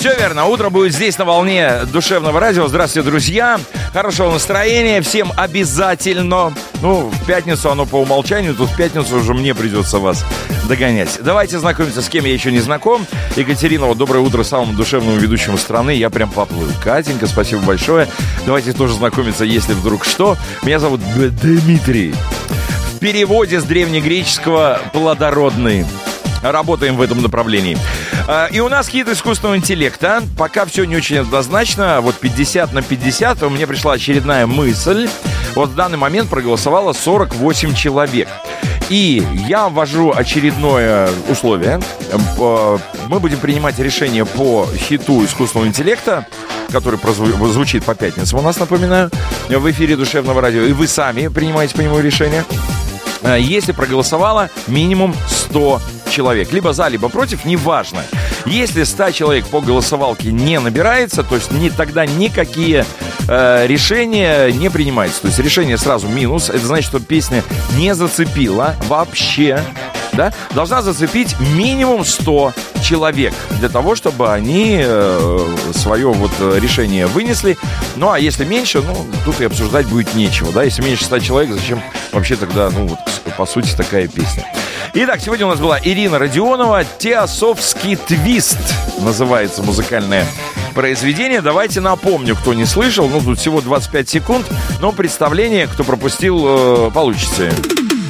Все верно, утро будет здесь на волне душевного радио. Здравствуйте, друзья. Хорошего настроения всем обязательно. Ну, в пятницу оно по умолчанию, тут в пятницу уже мне придется вас догонять. Давайте знакомиться, с кем я еще не знаком. Екатерина, вот доброе утро самому душевному ведущему страны. Я прям поплыл. Катенька, спасибо большое. Давайте тоже знакомиться, если вдруг что. Меня зовут Дмитрий. В переводе с древнегреческого «плодородный». Работаем в этом направлении. И у нас хит искусственного интеллекта. Пока все не очень однозначно. Вот 50/50. У меня пришла очередная мысль. Вот в данный момент проголосовало 48 человек. И я ввожу очередное условие. Мы будем принимать решение по хиту искусственного интеллекта, который звучит по пятницам у нас, напоминаю, в эфире душевного радио. И вы сами принимаете по нему решение. Если проголосовало минимум 100 человек. Либо за, либо против, неважно. Если 100 человек по голосовалке не набирается, то есть тогда никакие решения не принимаются. То есть решение сразу минус. Это значит, что песня не зацепила вообще. Да? Должна зацепить минимум 100 человек для того, чтобы они свое вот решение вынесли. Ну, а если меньше, ну, тут и обсуждать будет нечего, да? Если меньше 100 человек, зачем вообще тогда, ну, вот, по сути, такая песня? Итак, сегодня у нас была Ирина Родионова. «Теософский твист» называется музыкальное произведение. Давайте напомню, кто не слышал. Ну, тут всего 25 секунд, но представление, кто пропустил, получите.